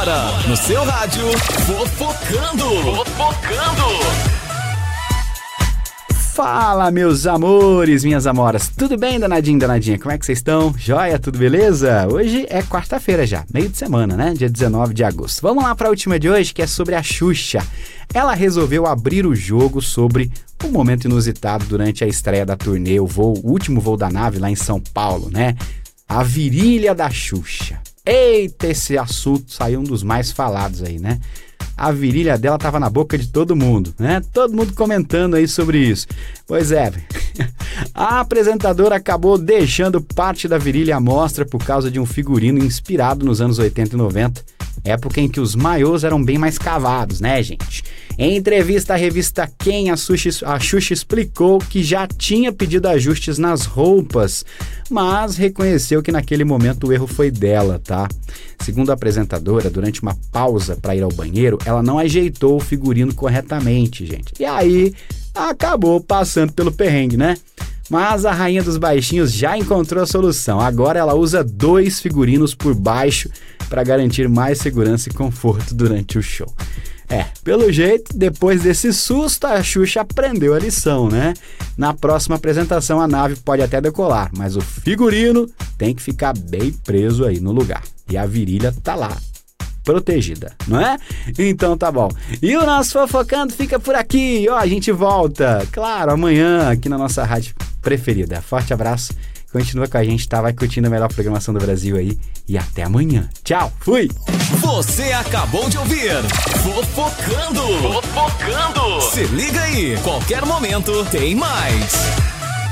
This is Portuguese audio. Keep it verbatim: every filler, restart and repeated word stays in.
Agora, no seu rádio, Fofocando. Fofocando. Fala, meus amores, minhas amoras, tudo bem, danadinho, danadinha? Como é que vocês estão? Joia, tudo beleza? Hoje é quarta-feira já, meio de semana, né? Dia dezenove de agosto. Vamos lá para a última de hoje, que é sobre a Xuxa. Ela resolveu abrir o jogo sobre um momento inusitado durante a estreia da turnê, o voo, o último voo da nave lá em São Paulo, né? A virilha da Xuxa. Eita, esse assunto saiu um dos mais falados aí, né? A virilha dela tava na boca de todo mundo, né? Todo mundo comentando aí sobre isso. Pois é, a apresentadora acabou deixando parte da virilha à mostra por causa de um figurino inspirado nos anos oitenta e noventa, época em que os maiôs eram bem mais cavados, né, gente? Em entrevista à revista Quem, a Xuxa, a Xuxa explicou que já tinha pedido ajustes nas roupas, mas reconheceu que naquele momento o erro foi dela, tá? Segundo a apresentadora, durante uma pausa para ir ao banheiro, ela não ajeitou o figurino corretamente, gente. E aí, acabou passando pelo perrengue, né? Mas a rainha dos baixinhos já encontrou a solução. Agora ela usa dois figurinos por baixo para garantir mais segurança e conforto durante o show. É, pelo jeito, depois desse susto, a Xuxa aprendeu a lição, né? Na próxima apresentação a nave pode até decolar, mas o figurino tem que ficar bem preso aí no lugar. E a virilha tá lá, protegida, não é? Então tá bom. E o nosso Fofocando fica por aqui. Ó, a gente volta, claro, amanhã aqui na nossa rádio preferida. Forte abraço. Continua com a gente, tá? Vai curtindo a melhor programação do Brasil aí. E até amanhã. Tchau, fui! Você acabou de ouvir Fofocando. Fofocando. Se liga aí, qualquer momento tem mais.